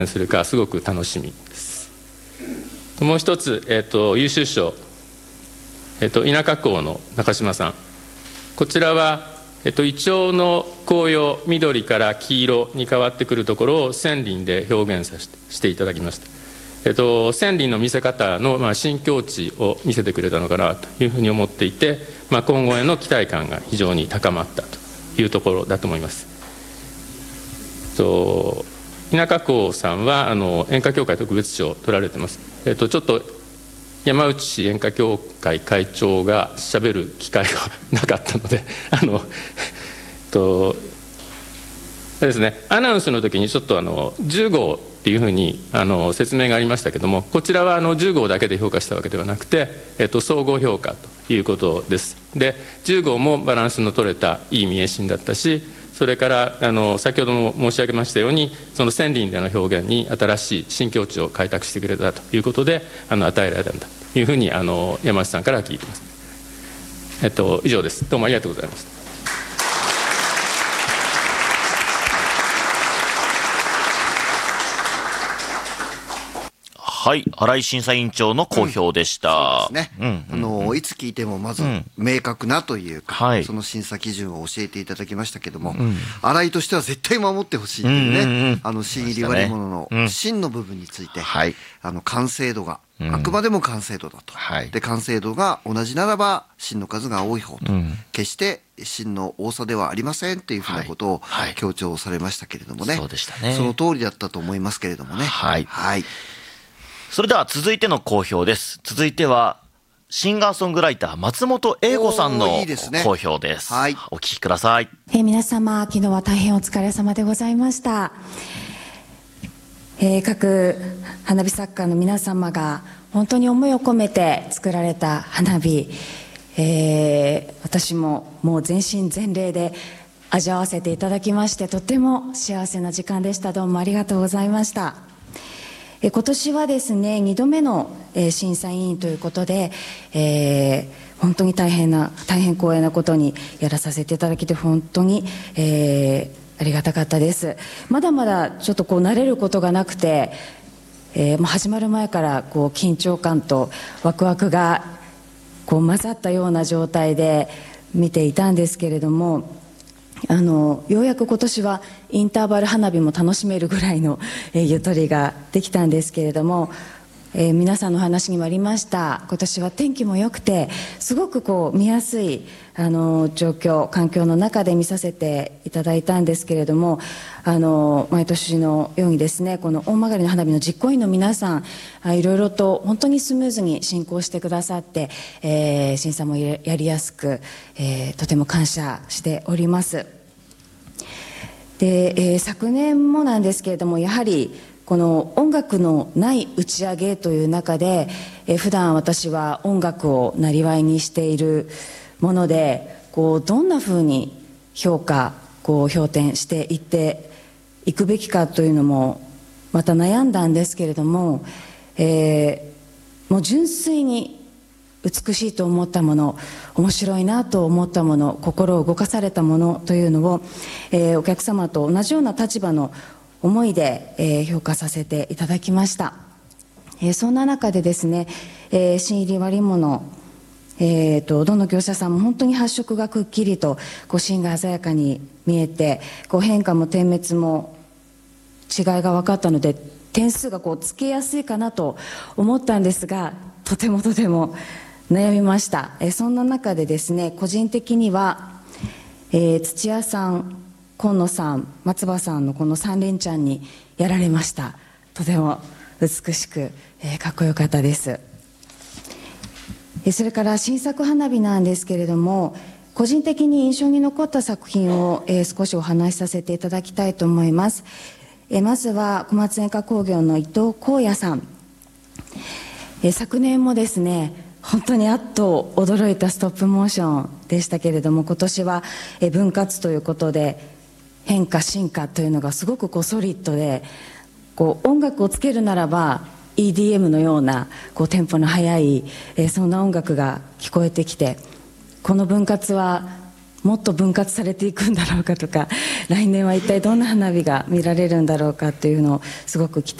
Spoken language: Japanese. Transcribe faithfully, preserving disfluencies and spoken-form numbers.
するかすごく楽しみです。もう一つ、えー、と優秀賞、えー、と田舎校の中島さん、こちらは、えー、とイチョウの紅葉、緑から黄色に変わってくるところを千輪で表現させてしていただきました。えー、と千輪の見せ方の、まあ、新境地を見せてくれたのかなというふうに思っていて、まあ、今後への期待感が非常に高まったというところだと思います。と田舎校さんはあの演歌協会特別賞を取られてます。えっと、ちょっと山内市演歌協会会長がしゃべる機会がなかったのであの、えっとですね、アナウンスの時にちょっとあのじゅう号っていうふうにあの説明がありましたけども、こちらはあのじゅう号だけで評価したわけではなくて、えっと、総合評価ということです。でじゅう号もバランスの取れたいい見えシーンだったし、それからあの先ほども申し上げましたように、その千輪での表現に新しい新境地を開拓してくれたということであの与えられたんだというふうにあの山内さんから聞いています。えっと、以上です。どうもありがとうございました。 はい、新井審査委員長の講評でした。 うん、そうですね。うんうんうん、あのいつ聞いてもまず明確なというか、うん、その審査基準を教えていただきましたけども、うん、新井としては絶対守ってほしいというね、うんうんうん、あの新入り割り物の真の部分について、うん、あの完成度が、うん、あくまでも完成度だと、はい、で完成度が同じならば真の数が多い方と、うん、決して真の多さではありませんっていうふうなことを強調されましたけれどもね、はいはい、そうでしたね。その通りだったと思いますけれどもね。はい、はい、 それでは続いての講評です。続いてはシンガーソングライター松本英子さんの講評です。はい、お聞きください。 えー、皆様昨日は大変お疲れ様でございました。えー、各花火作家の皆様が本当に思いを込めて作られた花火、えー、私ももう全身全霊で味わわせていただきまして、とても幸せな時間でした。どうもありがとうございました。え今年はですねにどめの、えー、審査委員ということで、えー、本当に大変な大変光栄なことにやらさせていただきて本当に、えー、ありがたかったです。まだまだちょっとこう慣れることがなくて、えー、もう始まる前からこう緊張感とワクワクがこう混ざったような状態で見ていたんですけれども、あのようやく今年はインターバル花火も楽しめるぐらいの、えー、ゆとりができたんですけれども、えー、皆さんの話にもありました、今年は天気も良くてすごくこう見やすいあの状況環境の中で見させていただいたんですけれども、あの毎年のようにですねこの大曲の花火の実行委員の皆さんあいろいろと本当にスムーズに進行してくださって、えー、審査もやりやすく、えー、とても感謝しております。で、えー、昨年もなんですけれども、やはりこの音楽のない打ち上げという中で、えー、普段私は音楽をなりわいにしているもので、こうどんなふうに評価こう評点していっていくべきかというのもまた悩んだんですけれども、えー、もう純粋に美しいと思ったもの、面白いなと思ったもの、心を動かされたものというのを、えー、お客様と同じような立場の思いで、えー、評価させていただきました。えー、そんな中でですね、えー、新入り割り物、えー、とどの業者さんも本当に発色がくっきりとこう芯が鮮やかに見えて、こう変化も点滅も違いが分かったので点数がこうつけやすいかなと思ったんですが、とてもとても悩みました。えそんな中でですね、個人的には、えー、土屋さん、今野さん、松葉さんのこの三連チャンにやられました。とても美しく、えー、かっこよかったです。えそれから新作花火なんですけれども、個人的に印象に残った作品を、えー、少しお話しさせていただきたいと思います。えー、まずは小松演歌工業の伊藤光也さん、えー、昨年もですね本当にあっと驚いたストップモーションでしたけれども、今年は分割ということで変化進化というのがすごくこうソリッドで、こう音楽をつけるならば イーディーエム のようなこうテンポの速い、えー、そんな音楽が聞こえてきて、この分割はもっと分割されていくんだろうかとか来年は一体どんな花火が見られるんだろうかというのをすごく期